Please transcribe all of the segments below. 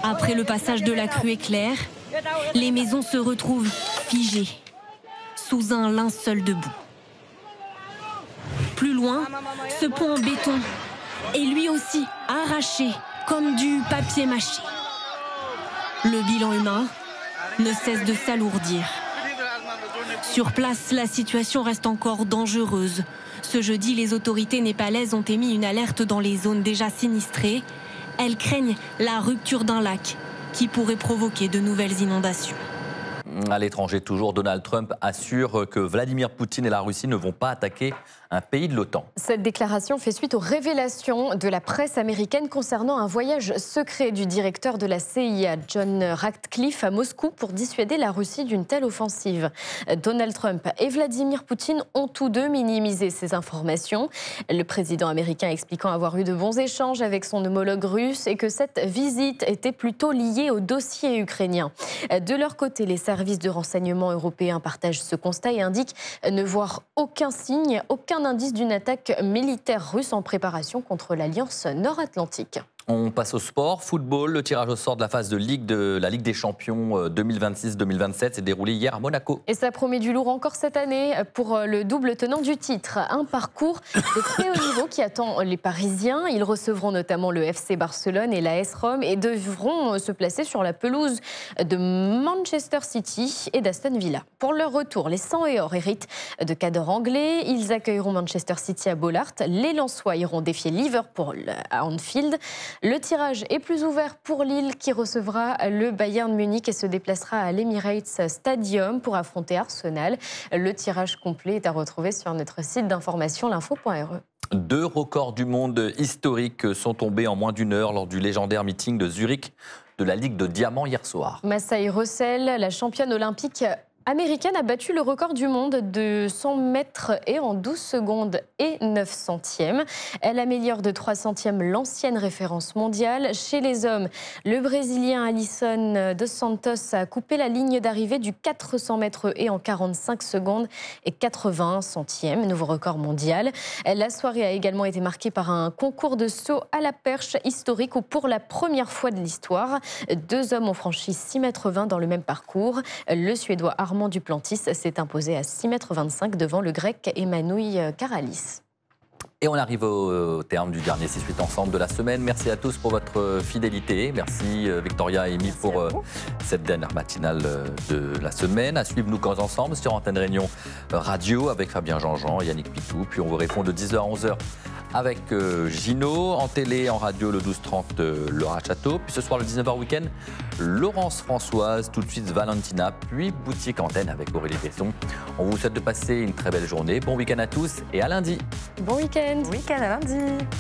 Après le passage de la crue éclair, les maisons se retrouvent figées, sous un linceul de boue. Plus loin, ce pont en béton est lui aussi arraché comme du papier mâché. Le bilan humain ne cesse de s'alourdir. Sur place, la situation reste encore dangereuse. Ce jeudi, les autorités népalaises ont émis une alerte dans les zones déjà sinistrées. Elles craignent la rupture d'un lac qui pourrait provoquer de nouvelles inondations. À l'étranger, toujours, Donald Trump assure que Vladimir Poutine et la Russie ne vont pas attaquer un pays de l'OTAN. Cette déclaration fait suite aux révélations de la presse américaine concernant un voyage secret du directeur de la CIA, John Ratcliffe, à Moscou pour dissuader la Russie d'une telle offensive. Donald Trump et Vladimir Poutine ont tous deux minimisé ces informations. Le président américain expliquant avoir eu de bons échanges avec son homologue russe et que cette visite était plutôt liée au dossier ukrainien. De leur côté, les services de renseignement européens partagent ce constat et indiquent ne voir aucun signe, aucun indice d'une attaque militaire russe en préparation contre l'Alliance nord-atlantique. On passe au sport. Football, le tirage au sort de la phase de la Ligue des Champions 2026-2027 s'est déroulé hier à Monaco. Et ça promet du lourd encore cette année pour le double tenant du titre. Un parcours de très haut niveau qui attend les Parisiens. Ils recevront notamment le FC Barcelone et l'AS Rome et devront se placer sur la pelouse de Manchester City et d'Aston Villa. Pour leur retour, les 100 et or héritent de cadors anglais. Ils accueilleront Manchester City à Bollard. Les Lensois iront défier Liverpool à Anfield. Le tirage est plus ouvert pour Lille qui recevra le Bayern Munich et se déplacera à l'Emirates Stadium pour affronter Arsenal. Le tirage complet est à retrouver sur notre site d'information l'info.re. 2 records du monde historiques sont tombés en moins d'une heure lors du légendaire meeting de Zurich de la Ligue de Diamant hier soir. Masai Russell, la championne olympique américaine, a battu le record du monde de 100 mètres et en 12 secondes et 9 centièmes. Elle améliore de 3 centièmes l'ancienne référence mondiale. Chez les hommes, le Brésilien Alisson dos Santos a coupé la ligne d'arrivée du 400 mètres et en 45 secondes et 81 centièmes, nouveau record mondial. La soirée a également été marquée par un concours de saut à la perche historique où pour la première fois de l'histoire, 2 hommes ont franchi 6,20 mètres dans le même parcours. Le Suédois Armand Duplantis s'est imposé à 6,25 m devant le Grec Emmanouil Karalis. Et on arrive au terme du dernier 6-8 ensemble de la semaine. Merci à tous pour votre fidélité. Merci Victoria et Amy pour cette dernière matinale de la semaine. À suivre nous quand ensemble sur Antenne Réunion Radio avec Fabien Jean-Jean et Yannick Pitou. Puis on vous répond de 10h à 11h avec Gino. En télé, en radio, le 12h30, Laura Château. Puis ce soir, le 19h week-end, Laurence Françoise. Tout de suite, Valentina. Puis Boutique Antenne avec Aurélie Besson. On vous souhaite de passer une très belle journée. Bon week-end à tous et à lundi. Bon week-end. Week-end à lundi.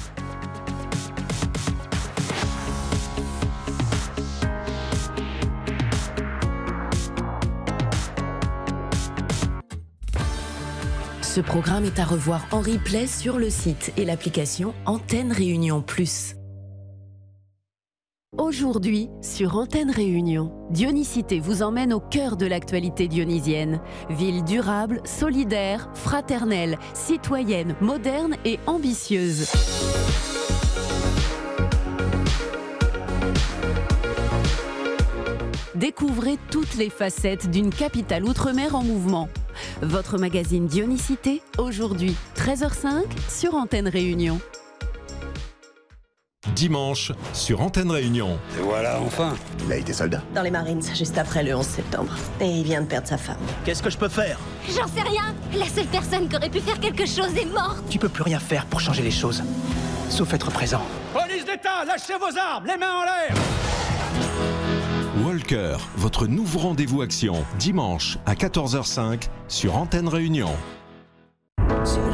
Ce programme est à revoir en replay sur le site et l'application Antenne Réunion Plus. Aujourd'hui, sur Antenne Réunion, Dionysité vous emmène au cœur de l'actualité dionysienne. Ville durable, solidaire, fraternelle, citoyenne, moderne et ambitieuse. Découvrez toutes les facettes d'une capitale outre-mer en mouvement. Votre magazine Dionysité, aujourd'hui, 13h05, sur Antenne Réunion. Dimanche, sur Antenne Réunion. Et voilà, enfin. Il a été soldat. Dans les Marines, juste après le 11 septembre. Et il vient de perdre sa femme. Qu'est-ce que je peux faire? J'en sais rien. La seule personne qui aurait pu faire quelque chose est morte. Tu peux plus rien faire pour changer les choses. Sauf être présent. Police d'État, lâchez vos armes, les mains en l'air! Walker, votre nouveau rendez-vous action, dimanche à 14h05 sur Antenne Réunion.